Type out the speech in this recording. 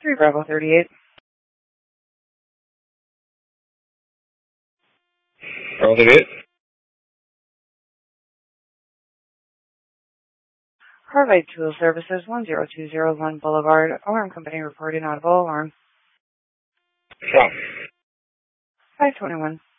3 Bravo 38. Bravo 38. Harvey Tool Services, 10201 Boulevard. Alarm company reporting audible alarm. Stop. 521.